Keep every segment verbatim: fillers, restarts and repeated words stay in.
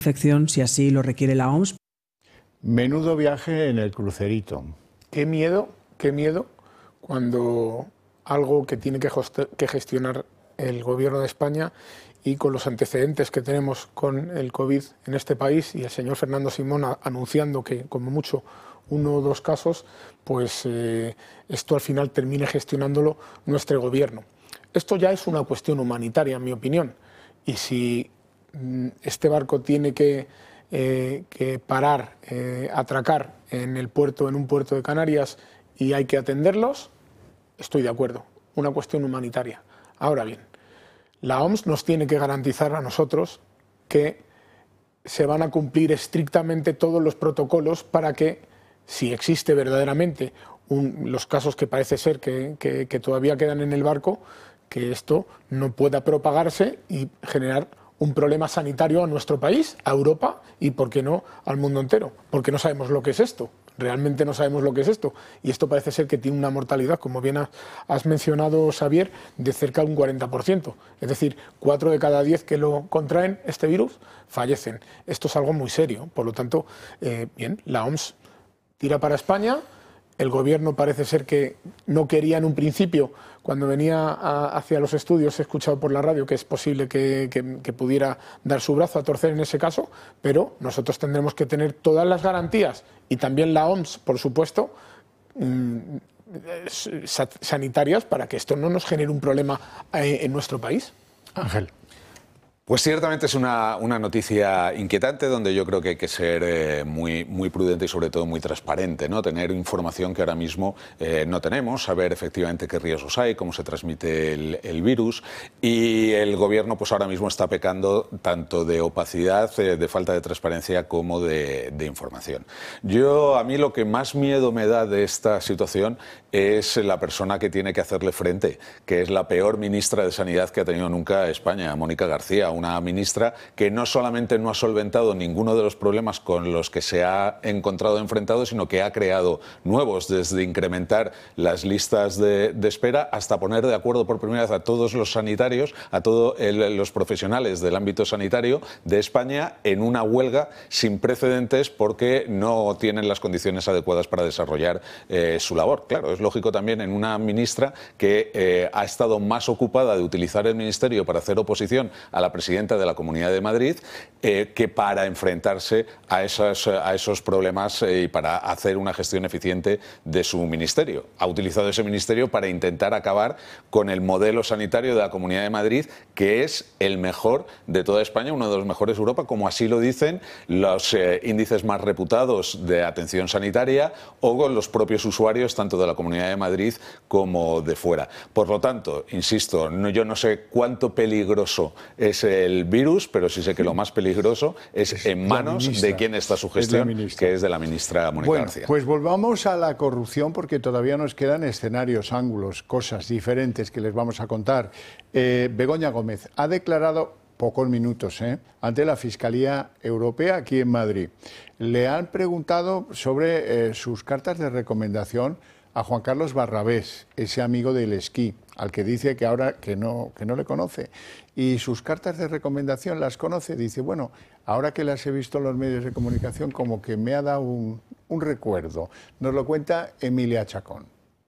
infección si así lo requiere la O M S. Menudo viaje en el crucerito. Qué miedo, qué miedo cuando algo que tiene que gestionar el Gobierno de España y con los antecedentes que tenemos con el COVID en este país y el señor Fernando Simón anunciando que como mucho uno o dos casos, pues eh, esto al final termine gestionándolo nuestro Gobierno. Esto ya es una cuestión humanitaria, en mi opinión, y si este barco tiene que, eh, que parar, eh, atracar en el puerto, en un puerto de Canarias y hay que atenderlos, estoy de acuerdo, una cuestión humanitaria. Ahora bien, la O M S nos tiene que garantizar a nosotros que se van a cumplir estrictamente todos los protocolos para que, si existe verdaderamente un, los casos que parece ser que, que, que todavía quedan en el barco, que esto no pueda propagarse y generar un problema sanitario a nuestro país, a Europa y, ¿por qué no?, al mundo entero, porque no sabemos lo que es esto, realmente no sabemos lo que es esto, y esto parece ser que tiene una mortalidad, como bien has mencionado, Xavier, de cerca de un cuarenta por ciento, es decir, cuatro de cada diez que lo contraen, este virus, fallecen. Esto es algo muy serio, por lo tanto, eh, bien, la O M S tira para España. El Gobierno parece ser que no quería en un principio, cuando venía a, hacia los estudios, he escuchado por la radio que es posible que, que, que pudiera dar su brazo a torcer en ese caso, pero nosotros tendremos que tener todas las garantías, y también la O M S, por supuesto, mmm, sanitarias, para que esto no nos genere un problema en nuestro país. Ángel. Pues ciertamente es una, una noticia inquietante donde yo creo que hay que ser eh, muy, muy prudente y sobre todo muy transparente, ¿no? Tener información que ahora mismo eh, no tenemos, saber efectivamente qué riesgos hay, cómo se transmite el, el virus, y el Gobierno pues ahora mismo está pecando tanto de opacidad, eh, de falta de transparencia como de, de información. Yo, a mí lo que más miedo me da de esta situación es la persona que tiene que hacerle frente, que es la peor ministra de Sanidad que ha tenido nunca España, Mónica García, una ministra que no solamente no ha solventado ninguno de los problemas con los que se ha encontrado enfrentado, sino que ha creado nuevos, desde incrementar las listas de, de espera hasta poner de acuerdo por primera vez a todos los sanitarios, a todos los profesionales del ámbito sanitario de España en una huelga sin precedentes porque no tienen las condiciones adecuadas para desarrollar eh, su labor. Claro, es lógico también en una ministra que eh, ha estado más ocupada de utilizar el ministerio para hacer oposición a la presidenta de la Comunidad de Madrid eh, que para enfrentarse a, esas, a esos problemas eh, y para hacer una gestión eficiente de su ministerio. Ha utilizado ese ministerio para intentar acabar con el modelo sanitario de la Comunidad de Madrid, que es el mejor de toda España, uno de los mejores de Europa, como así lo dicen los eh, índices más reputados de atención sanitaria o con los propios usuarios, tanto de la Comunidad de Madrid como de fuera. Por lo tanto, insisto, no, yo no sé cuánto peligroso es el virus, pero sí sé que lo más peligroso es, es en manos ministra, de quien está su gestión, es que es de la ministra Mónica bueno, García. Pues volvamos a la corrupción, porque todavía nos quedan escenarios, ángulos, cosas diferentes que les vamos a contar. Eh, Begoña Gómez ha declarado, pocos minutos, ¿eh? ante la Fiscalía Europea aquí en Madrid. Le han preguntado sobre eh, sus cartas de recomendación a Juan Carlos Barrabés, ese amigo del esquí, al que dice que ahora que no, que no le conoce. Y sus cartas de recomendación las conoce. Dice, bueno, ahora que las he visto en los medios de comunicación, como que me ha dado un, un recuerdo. Nos lo cuenta Emilia Chacón.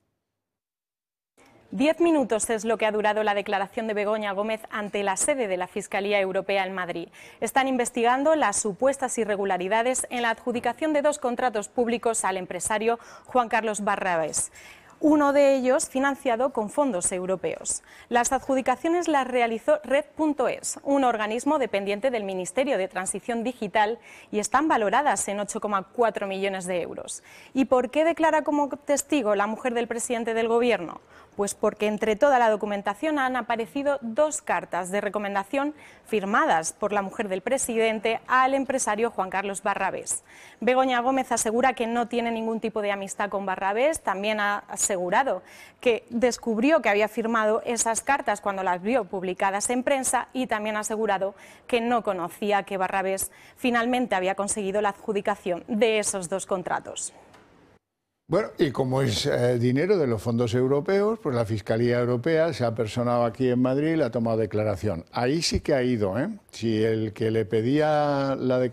Diez minutos es lo que ha durado la declaración de Begoña Gómez ante la sede de la Fiscalía Europea en Madrid. Están investigando las supuestas irregularidades en la adjudicación de dos contratos públicos al empresario Juan Carlos Barrabés. Uno de ellos financiado con fondos europeos. Las adjudicaciones las realizó Red punto es, un organismo dependiente del Ministerio de Transición Digital, y están valoradas en ocho coma cuatro millones de euros. ¿Y por qué declara como testigo la mujer del presidente del Gobierno? Pues porque entre toda la documentación han aparecido dos cartas de recomendación firmadas por la mujer del presidente al empresario Juan Carlos Barrabés. Begoña Gómez asegura que no tiene ningún tipo de amistad con Barrabés. También ha asegurado que descubrió que había firmado esas cartas cuando las vio publicadas en prensa, y también ha asegurado que no conocía que Barrabés finalmente había conseguido la adjudicación de esos dos contratos. Bueno, y como es eh, dinero de los fondos europeos, pues la Fiscalía Europea se ha personado aquí en Madrid y le ha tomado declaración. Ahí sí que ha ido, ¿eh? Si el que le pedía la declaración